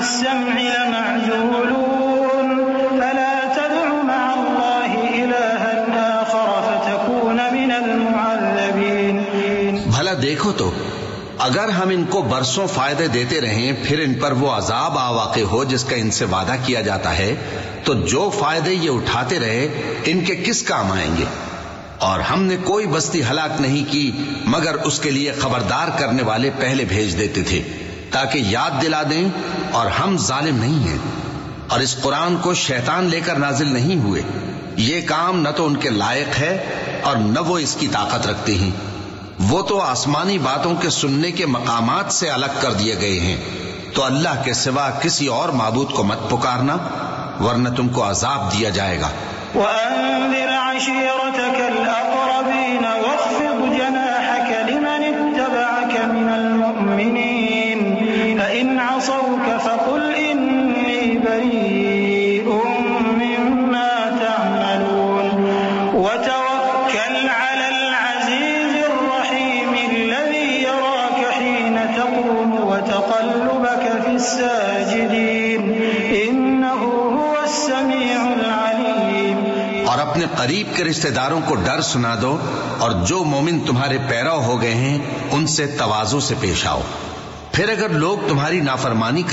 السمع لمعزولون فلا تدع مع الله إلها آخر فتكون من المعذبين. بھلا دیکھو تو اگر ہم ان کو برسوں فائدے دیتے رہیں پھر ان پر وہ عذاب آ واقع ہو جس کا ان سے وعدہ کیا جاتا ہے تو جو فائدے یہ اٹھاتے رہے ان کے کس کام آئیں گے؟ اور ہم نے کوئی بستی ہلاک نہیں کی مگر اس کے لیے خبردار کرنے والے پہلے بھیج دیتے تھے تاکہ یاد دلا دیں، اور ہم ظالم نہیں ہیں. اور اس قرآن کو شیطان لے کر نازل نہیں ہوئے. یہ کام نہ تو ان کے لائق ہے اور نہ وہ اس کی طاقت رکھتے ہیں. وہ تو آسمانی باتوں کے سننے کے مقامات سے الگ کر دیے گئے ہیں. تو اللہ کے سوا کسی اور معبود کو مت پکارنا ورنہ تم کو عذاب دیا جائے گا. وأنذر عشيرتك الأقربين واخفض جناحك لمن اتبعك من المؤمنين فإن عصوك فقل إني بريء مما تعملون وتوكل على العزيز الرحيم الذي يراك حين تقوم وتقلبك في الساجدين إنه هو السميع العليم. اور اپنے قریب کے رشتہ داروں کو ڈر سنا دو، اور جو مومن تمہارے پیرو ہو گئے ہیں ان سے تواضع سے پیش آؤ. پھر اگر لوگ تمہاری نافرمانی